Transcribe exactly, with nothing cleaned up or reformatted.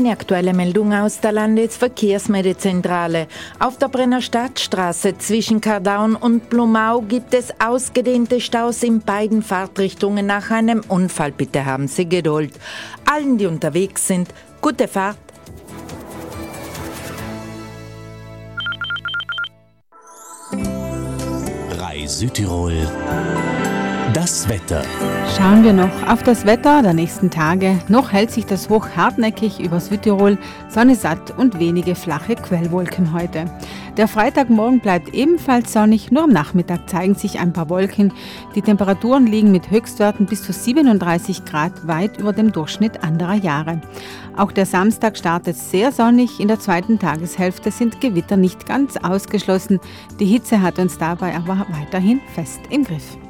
Eine aktuelle Meldung aus der Landesverkehrsmeldezentrale. Auf der Brenner Stadtstraße zwischen Kardaun und Blumau gibt es ausgedehnte Staus in beiden Fahrtrichtungen nach einem Unfall. Bitte haben Sie Geduld. Allen, die unterwegs sind, gute Fahrt. Rai Südtirol. Das Wetter. Schauen wir noch auf das Wetter der nächsten Tage. Noch hält sich das Hoch hartnäckig über Südtirol, Sonne satt und wenige flache Quellwolken heute. Der Freitagmorgen bleibt ebenfalls sonnig, nur am Nachmittag zeigen sich ein paar Wolken. Die Temperaturen liegen mit Höchstwerten bis zu siebenunddreißig Grad weit über dem Durchschnitt anderer Jahre. Auch der Samstag startet sehr sonnig, in der zweiten Tageshälfte sind Gewitter nicht ganz ausgeschlossen. Die Hitze hat uns dabei aber weiterhin fest im Griff.